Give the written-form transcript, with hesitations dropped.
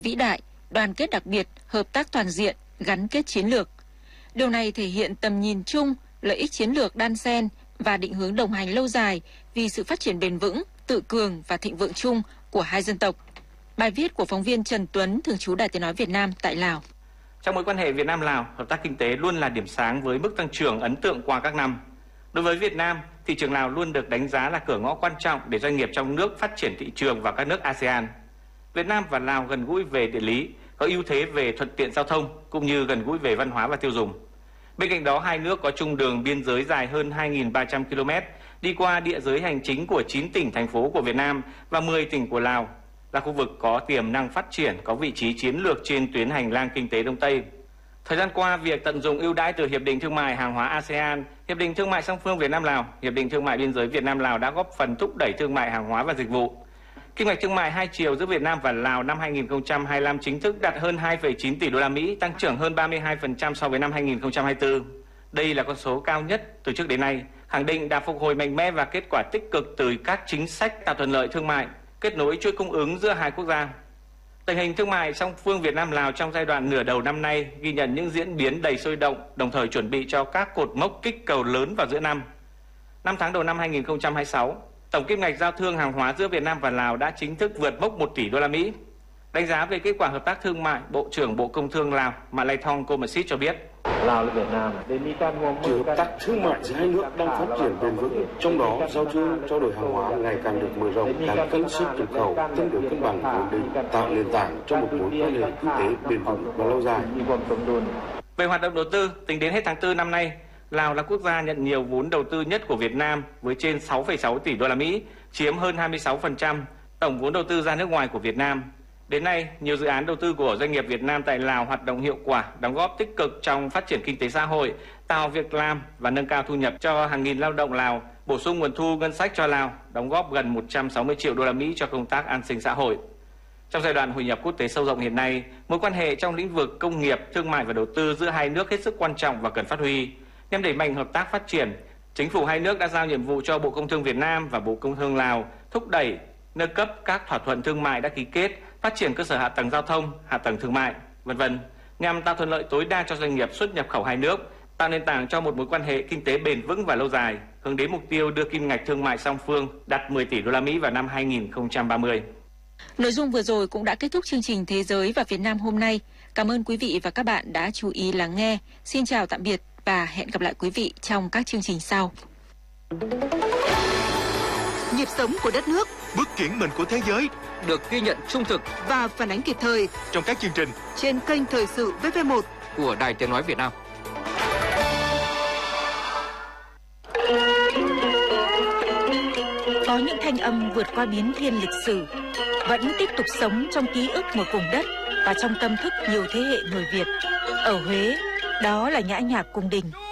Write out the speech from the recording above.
vĩ đại, đoàn kết đặc biệt, hợp tác toàn diện, gắn kết chiến lược. Điều này thể hiện tầm nhìn chung, lợi ích chiến lược đan xen và định hướng đồng hành lâu dài vì sự phát triển bền vững, tự cường và thịnh vượng chung của hai dân tộc. Bài viết của phóng viên Trần Tuấn, thường trú Đài Tiếng nói Việt Nam tại Lào. Trong mối quan hệ Việt Nam-Lào, hợp tác kinh tế luôn là điểm sáng với mức tăng trưởng ấn tượng qua các năm. Đối với Việt Nam, thị trường Lào luôn được đánh giá là cửa ngõ quan trọng để doanh nghiệp trong nước phát triển thị trường vào các nước ASEAN. Việt Nam và Lào gần gũi về địa lý, có ưu thế về thuận tiện giao thông cũng như gần gũi về văn hóa và tiêu dùng. Bên cạnh đó, hai nước có chung đường biên giới dài hơn 2.300 km, đi qua địa giới hành chính của 9 tỉnh, thành phố của Việt Nam và 10 tỉnh của Lào, là khu vực có tiềm năng phát triển, có vị trí chiến lược trên tuyến hành lang kinh tế Đông Tây. Thời gian qua, việc tận dụng ưu đãi từ Hiệp định Thương mại Hàng hóa ASEAN, Hiệp định Thương mại song phương Việt Nam-Lào, Hiệp định Thương mại biên giới Việt Nam-Lào đã góp phần thúc đẩy thương mại hàng hóa và dịch vụ. Kim ngạch thương mại hai chiều giữa Việt Nam và Lào năm 2025 chính thức đạt hơn 2,9 tỷ đô la Mỹ, tăng trưởng hơn 32% so với năm 2024. Đây là con số cao nhất từ trước đến nay, khẳng định đã phục hồi mạnh mẽ và kết quả tích cực từ các chính sách tạo thuận lợi thương mại, kết nối chuỗi cung ứng giữa hai quốc gia. Tình hình thương mại song phương Việt Nam-Lào trong giai đoạn nửa đầu năm nay ghi nhận những diễn biến đầy sôi động, đồng thời chuẩn bị cho các cột mốc kích cầu lớn vào giữa năm. 5 tháng đầu năm 2026, tổng kim ngạch giao thương hàng hóa giữa Việt Nam và Lào đã chính thức vượt mốc 1 tỷ đô la Mỹ. Đánh giá về kết quả hợp tác thương mại, Bộ trưởng Bộ Công Thương Lào Malaythong Komasit cho biết: Lào và Việt Nam hợp tác thương mại giữa hai nước đang phát triển bền vững, trong đó giao thương trao đổi hàng hóa ngày càng được mở rộng, càng cân xuất nhập khẩu tương đối cân bằng ổn định, tạo nền tảng cho một mối quan hệ kinh tế bền vững và lâu dài. Về hoạt động đầu tư, tính đến hết tháng 4 năm nay, Lào là quốc gia nhận nhiều vốn đầu tư nhất của Việt Nam với trên 6,6 tỷ đô la Mỹ, chiếm hơn 26% tổng vốn đầu tư ra nước ngoài của Việt Nam. Đến nay, nhiều dự án đầu tư của doanh nghiệp Việt Nam tại Lào hoạt động hiệu quả, đóng góp tích cực trong phát triển kinh tế xã hội, tạo việc làm và nâng cao thu nhập cho hàng nghìn lao động Lào, bổ sung nguồn thu ngân sách cho Lào, đóng góp gần 160 triệu đô la Mỹ cho công tác an sinh xã hội. Trong giai đoạn hội nhập quốc tế sâu rộng hiện nay, mối quan hệ trong lĩnh vực công nghiệp, thương mại và đầu tư giữa hai nước hết sức quan trọng và cần phát huy. Nhằm đẩy mạnh hợp tác phát triển, chính phủ hai nước đã giao nhiệm vụ cho Bộ Công Thương Việt Nam và Bộ Công Thương Lào thúc đẩy, nâng cấp các thỏa thuận thương mại đã ký kết, phát triển cơ sở hạ tầng giao thông, hạ tầng thương mại, v.v. nhằm tạo thuận lợi tối đa cho doanh nghiệp xuất nhập khẩu hai nước, tạo nền tảng cho một mối quan hệ kinh tế bền vững và lâu dài, hướng đến mục tiêu đưa kim ngạch thương mại song phương đạt 10 tỷ đô la Mỹ vào năm 2030. Nội dung vừa rồi cũng đã kết thúc chương trình Thế giới và Việt Nam hôm nay. Cảm ơn quý vị và các bạn đã chú ý lắng nghe. Xin chào tạm biệt và hẹn gặp lại quý vị trong các chương trình sau. Nhịp sống của đất nước, bước chuyển mình của thế giới được ghi nhận trung thực và phản ánh kịp thời trong các chương trình trên kênh Thời sự VV1 của Đài Tiếng nói Việt Nam. Có những thanh âm vượt qua biến thiên lịch sử, vẫn tiếp tục sống trong ký ức một vùng đất và trong tâm thức nhiều thế hệ người Việt. Ở Huế, đó là nhã nhạc cung đình.